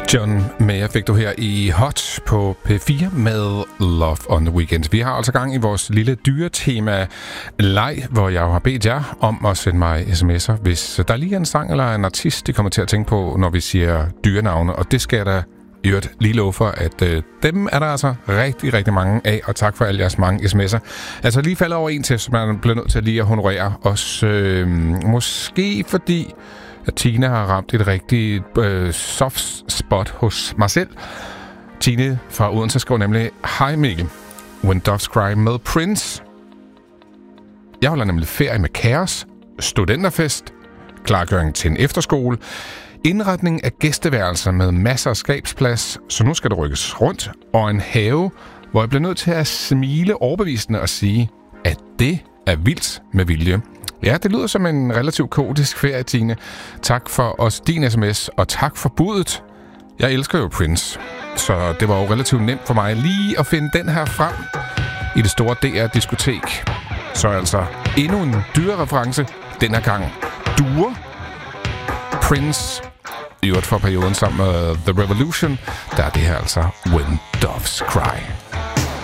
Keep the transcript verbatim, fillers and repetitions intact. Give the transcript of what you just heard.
John Mayer fik du her i Hot på P fire med Love on the Weekend. Vi har altså gang i vores lille dyretema-leg, hvor jeg har bedt jer om at sende mig sms'er, hvis der lige er en sang eller en artist, de kommer til at tænke på, når vi siger dyrenavne. Og det skal jeg da i øvrigt lige love for, at øh, dem er der altså rigtig, rigtig mange af. Og tak for alle jeres mange sms'er. Altså lige falder over en til, som man bliver nødt til lige at honorere os. Øh, måske fordi at Tine har ramt et rigtigt øh, soft spot hos mig selv. Tine fra Odense skriver nemlig: Hej Mikkel, When Doves Cry med Prince. Jeg holder nemlig ferie med Kaos, studenterfest, klargøring til en efterskole, indretning af gæsteværelser med masser af skabsplads, så nu skal det rykkes rundt, og en have, hvor jeg bliver nødt til at smile overbevisende og sige, at det er vildt med vilje. Ja, det lyder som en relativt kaotisk ferie, Tine. Tak for os din sms, og tak for budet. Jeg elsker jo Prince, så det var jo relativt nemt for mig lige at finde den her frem i det store D R-diskotek. Så altså endnu en dyrereference, den her gang duer. Prince, i øvrigt for perioden sammen med The Revolution, der er det her altså When Doves Cry.